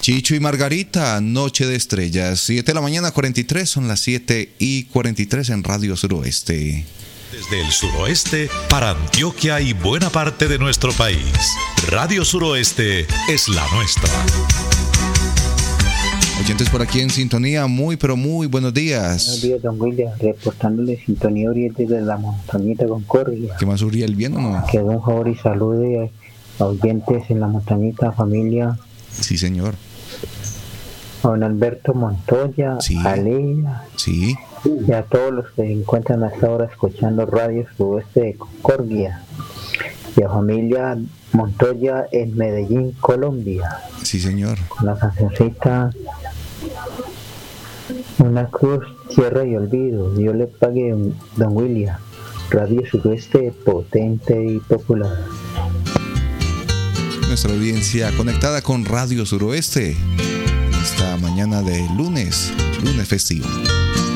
Chicho y Margarita, Noche de Estrellas, 7 de la mañana 43, son las 7:43 en Radio Suroeste. Desde el suroeste para Antioquia y buena parte de nuestro país, Radio Suroeste es la nuestra. Oyentes por aquí en sintonía, muy pero muy buenos días. Buenos días, don William, reportándole sintonía Uriel desde la montañita Concordia. ¿Qué más, Uriel, bien o no? Que haga un favor y salude a oyentes en la montañita, familia. Sí, señor. A don Alberto Montoya, sí. A Leila, sí. Y a todos los que se encuentran hasta ahora escuchando Radio Suroeste de Concordia. Y a familia Montoya en Medellín, Colombia. Sí, señor. Con la cancioncita Una cruz, tierra y olvido. Dios le pague, don William. Radio Suroeste, potente y popular. Nuestra audiencia conectada con Radio Suroeste esta mañana de lunes festivo.